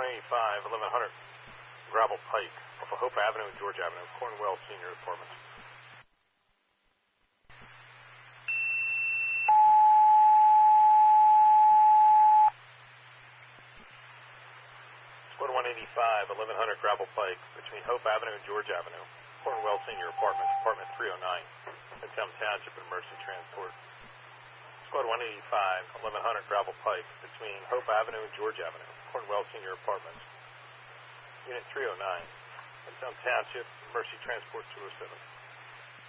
185, 1100 Gravel Pike, off of Hope Avenue and George Avenue, Cornwell Senior Apartments. Squad 185, 1100 Gravel Pike, between Hope Avenue and George Avenue, Cornwell Senior Apartments, apartment 309, Midtown Township and Mercy Transport. Squad 185, 1100 Gravel Pike, between Hope Avenue and George Avenue, Cornwell Senior Apartments, Unit 309, Midtown Township, Mercy Transport 207.